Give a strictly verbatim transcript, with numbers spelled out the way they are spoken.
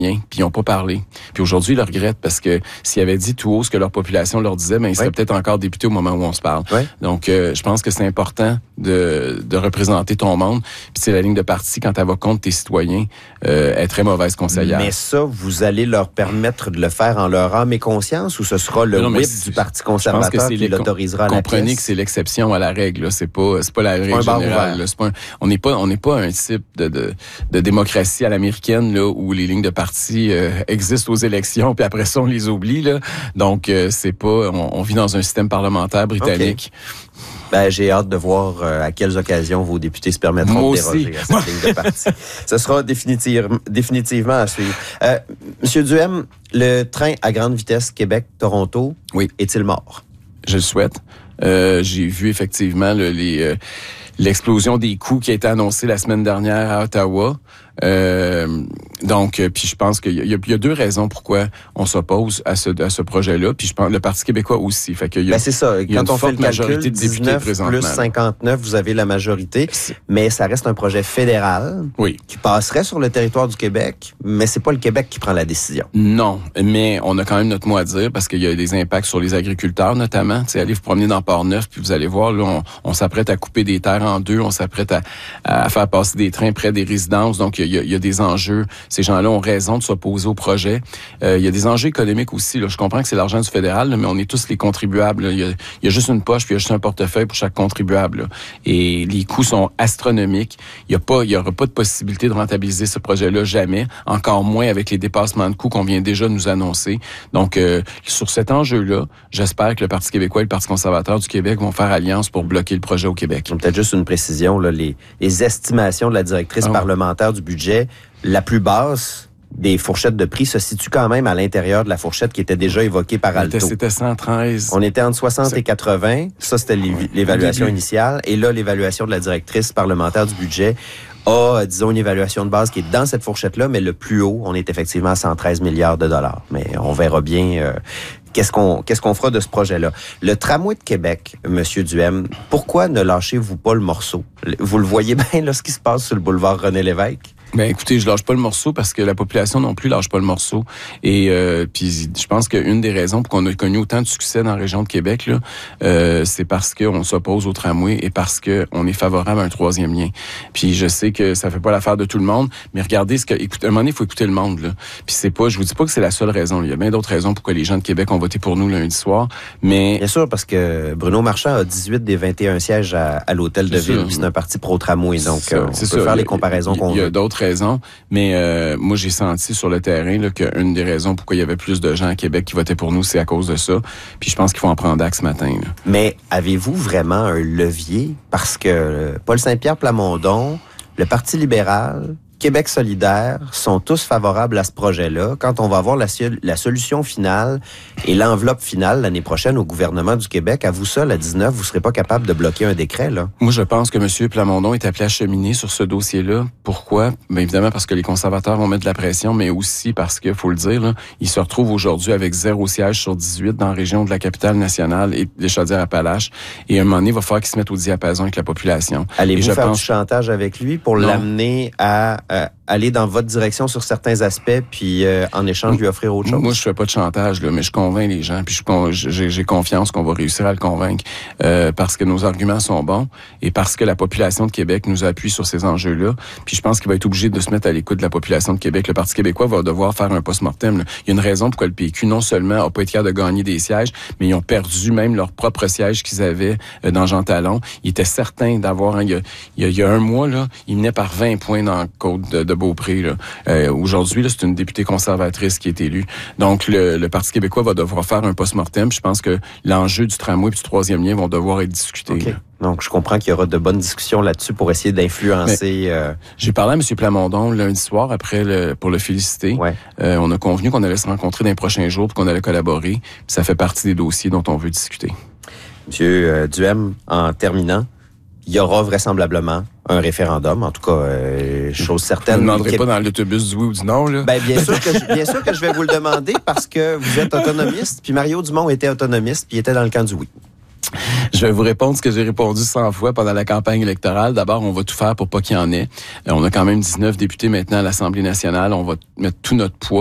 puis ils n'ont pas parlé. Puis aujourd'hui, ils le regrettent parce que s'ils avaient dit tout haut ce que leur population leur disait, ben ils seraient oui. peut-être encore députés au moment où on se parle. Oui. Donc, euh, je pense que c'est important de, de représenter ton monde. Puis c'est la ligne de parti, quand elle va contre tes citoyens, euh, est très mauvaise conseillère. Mais ça, vous allez leur permettre de le faire en leur âme et conscience ou ce sera le whip du Parti conservateur qui l'autorisera à la Comprenez pièce? que c'est l'exception à la règle. Là. C'est pas, c'est pas la règle générale. Là. C'est pas un, on n'est pas, on n'est pas un type de, de, de démocratie à l'américaine là où les lignes de parti euh, existent aux élections puis après ça on les oublie là. Donc euh, c'est pas, on, on vit dans un système parlementaire britannique. Okay. Ben, j'ai hâte de voir euh, à quelles occasions vos députés se permettront Moi de déroger aussi. à cette ligne de parti. Ce sera définitive, définitivement à suivre. Euh, Monsieur Duhem, le train à grande vitesse Québec-Toronto, oui. est-il mort? Je le souhaite. Euh, j'ai vu effectivement le, les, euh, l'explosion des coûts qui a été annoncée la semaine dernière à Ottawa. Euh, donc, euh, puis je pense qu'il y a, il y a deux raisons pourquoi on s'oppose à ce, à ce projet-là. Puis je pense le Parti québécois aussi. Fait qu'il y a, ben c'est ça. Il y a Quand on fait le calcul, de dix-neuf plus cinquante-neuf, vous avez la majorité. Mais ça reste un projet fédéral oui. qui passerait sur le territoire du Québec, mais c'est pas le Québec qui prend la décision. Non, mais on a quand même notre mot à dire parce qu'il y a des impacts sur les agriculteurs notamment. Tu sais, allez vous promener dans Port-Neuf puis vous allez voir, là, on, on s'apprête à couper des terres en deux, on s'apprête à, à faire passer des trains près des résidences. Donc, il y a, il y a des enjeux. Ces gens-là ont raison de s'opposer au projet. Euh, il y a des enjeux économiques aussi. Là. Je comprends que c'est l'argent du fédéral, là, mais on est tous les contribuables. Là. Il y a, il y a juste une poche, puis il y a juste un portefeuille pour chaque contribuable. Là. Et les coûts sont astronomiques. Il y a pas, il y aura pas de possibilité de rentabiliser ce projet-là jamais. Encore moins avec les dépassements de coûts qu'on vient déjà de nous annoncer. Donc, euh, sur cet enjeu-là, j'espère que le Parti québécois et le Parti conservateur du Québec vont faire alliance pour bloquer le projet au Québec. Peut-être juste une précision, là, les, les estimations de la directrice oh. parlementaire du budget, la plus basse des fourchettes de prix se situe quand même à l'intérieur de la fourchette qui était déjà évoquée par Alto. C'était cent treize. On était entre soixante et quatre-vingts. Ça, c'était l'évaluation initiale. Et là, l'évaluation de la directrice parlementaire du budget a, disons, une évaluation de base qui est dans cette fourchette-là, mais le plus haut, on est effectivement à cent treize milliards de dollars. Mais on verra bien euh, qu'est-ce qu'on qu'est-ce qu'on fera de ce projet-là. Le tramway de Québec, Monsieur Duhem, pourquoi ne lâchez-vous pas le morceau? Vous le voyez bien, là, ce qui se passe sur le boulevard René-Lévesque? Ben écoutez, je lâche pas le morceau parce que la population non plus lâche pas le morceau. Et euh, puis je pense qu'une des raisons pour qu'on ait connu autant de succès dans la région de Québec, là, euh, c'est parce qu'on s'oppose au tramway et parce que on est favorable à un troisième lien. Puis je sais que ça fait pas l'affaire de tout le monde, mais regardez ce que, écoutez, à un moment donné, il faut écouter le monde là. Puis c'est pas, je vous dis pas que c'est la seule raison. Il y a bien d'autres raisons pourquoi les gens de Québec ont voté pour nous lundi soir. Mais bien sûr, parce que Bruno Marchand a dix-huit des vingt et un sièges à, à l'hôtel de ville. Puis c'est un parti pro-tramway, donc ça, euh, on peut ça. faire les comparaisons qu'on veut. Il y a d'autres raisons, mais euh, moi j'ai senti sur le terrain là qu'une des raisons pourquoi il y avait plus de gens à Québec qui votaient pour nous, c'est à cause de ça. Puis je pense qu'il faut en prendre acte ce matin. Là. Mais avez-vous vraiment un levier? Parce que Paul Saint-Pierre Plamondon, le Parti libéral, Québec solidaire sont tous favorables à ce projet-là. Quand on va avoir la, la solution finale et l'enveloppe finale l'année prochaine au gouvernement du Québec, à vous seul, à dix-neuf, vous serez pas capable de bloquer un décret, là? Moi, je pense que M. Plamondon est appelé à cheminer sur ce dossier-là. Pourquoi? Bien évidemment parce que les conservateurs vont mettre de la pression, mais aussi parce que, faut le dire, là, il se retrouve aujourd'hui avec zéro siège sur dix-huit dans la région de la capitale nationale et les Chaudière-Appalaches. Et à un moment donné, il va falloir qu'il se mette au diapason avec la population. Allez-vous je faire pense... du chantage avec lui pour non. l'amener à... Euh, aller dans votre direction sur certains aspects, puis euh, en échange lui offrir autre chose? Moi, je fais pas de chantage, là, mais je convainc les gens, puis je, j'ai, j'ai confiance qu'on va réussir à le convaincre euh, parce que nos arguments sont bons et parce que la population de Québec nous appuie sur ces enjeux-là. Puis je pense qu'il va être obligé de se mettre à l'écoute de la population de Québec. Le Parti québécois va devoir faire un post-mortem. Là. Il y a une raison pourquoi le P Q, non seulement a pas été capable de gagner des sièges, mais ils ont perdu même leur propre siège qu'ils avaient euh, dans Jean Talon. Ils étaient certains d'avoir... Hein, il, y a, il, y a, il y a un mois, là, ils menaient par vingt points dans le Côte de, de Beaupré. Là. Euh, aujourd'hui, là, c'est une députée conservatrice qui est élue. Donc, le, le Parti québécois va devoir faire un post-mortem. Je pense que l'enjeu du tramway et du troisième lien vont devoir être discutés. Okay. Donc, je comprends qu'il y aura de bonnes discussions là-dessus pour essayer d'influencer... Euh... J'ai parlé à M. Plamondon lundi soir après le, pour le féliciter. Ouais. Euh, on a convenu qu'on allait se rencontrer dans les prochains jours et qu'on allait collaborer. Puis ça fait partie des dossiers dont on veut discuter. Monsieur euh, Duhem, en terminant, il y aura vraisemblablement un référendum, en tout cas, euh, chose certaine. Vous ne demanderez pas dans l'autobus du oui ou du non, là? Ben, bien sûr que je, bien sûr que je vais vous le demander parce que vous êtes autonomiste, puis Mario Dumont était autonomiste, puis il était dans le camp du oui. Je vais vous répondre ce que j'ai répondu cent fois pendant la campagne électorale. D'abord, on va tout faire pour pas qu'il y en ait. On a quand même dix-neuf députés maintenant à l'Assemblée nationale. On va mettre tout notre poids